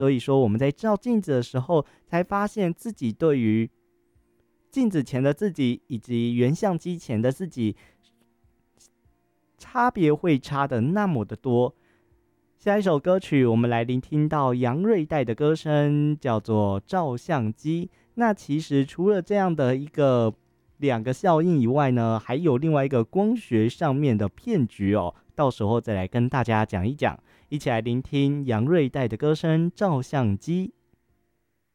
所以说我们在照镜子的时候，才发现自己对于镜子前的自己以及原相机前的自己差别会差的那么的多。下一首歌曲，我们来聆听到杨瑞代的歌声，叫做照相机。那其实除了这样的两个效应以外呢，还有另外一个光学上面的骗局哦，到时候再来跟大家讲一讲。一起来聆听杨瑞代的歌声《照相机》。